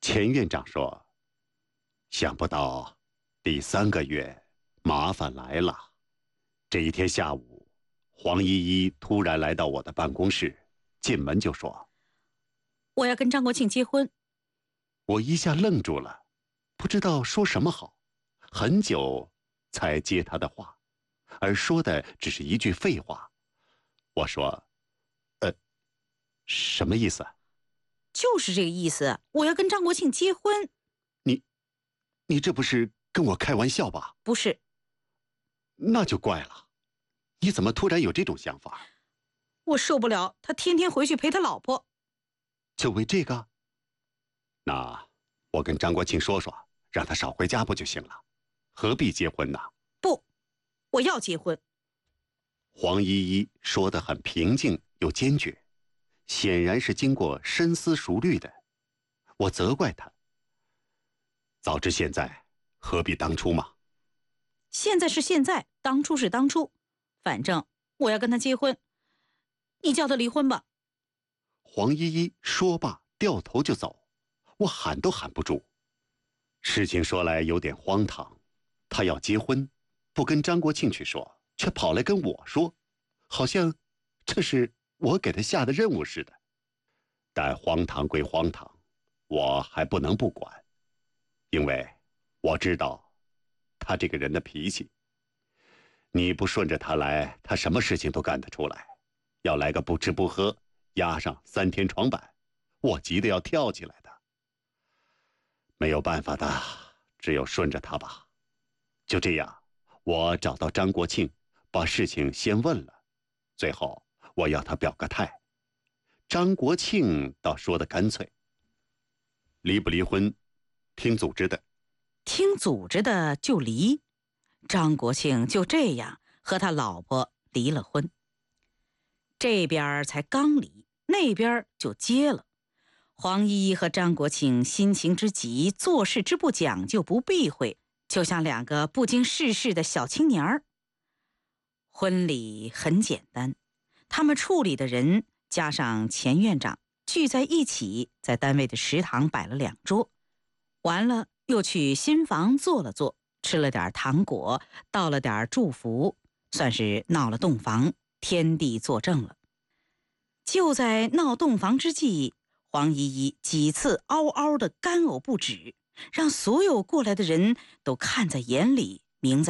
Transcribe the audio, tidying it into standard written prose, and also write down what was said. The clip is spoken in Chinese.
钱院长说：“想不到第3个月麻烦来了。”这一天下午，黄依依突然来到我的办公室，进门就说：“ 我要跟张国庆结婚。” 我一下愣住了，不知道说什么好，很久才接他的话，而说的只是一句废话。我说：“什么意思？” 就是这个意思，我要跟张国庆结婚。 你这不是跟我开玩笑吧？ 不是。 那就怪了，你怎么突然有这种想法？ 我受不了他天天回去陪他老婆。 就为这个？那我跟张国庆说说，让他少回家不就行了？何必结婚呢？ 不，我要结婚。 黄依依说得很平静又坚决，显然是经过深思熟虑的。我责怪他，早知现在，何必当初嘛？ 现在是现在，当初是当初，反正我要跟他结婚。你叫他离婚吧。 黄依依说罢掉头就走，我喊都喊不住。事情说来有点荒唐，他要结婚，不跟张国庆去说，却跑来跟我说，好像这是我给他下的任务似的。但荒唐归荒唐，我还不能不管，因为我知道他这个人的脾气。你不顺着他来，他什么事情都干得出来。要来个不吃不喝，压上3天床板，我急得要跳起来的。没有办法的，只有顺着他吧。就这样，我找到张国庆，把事情先问了，最后我要他表个态。张国庆倒说得干脆，离不离婚，听组织的。 听组织的就离。张国庆就这样和他老婆离了婚。这边才刚离，那边就结了。黄依依和张国庆心情之急，做事之不讲究不避讳，就像2个不经世事的小青年儿。婚礼很简单，他们处理的人加上钱院长聚在一起，在单位的食堂摆了2桌，完了又去新房坐了坐，吃了点糖果，道了点祝福，算是闹了洞房，天地作证了。就在闹洞房之际，黄依依几次嗷嗷的干呕不止，让所有过来的人都看在眼里，明在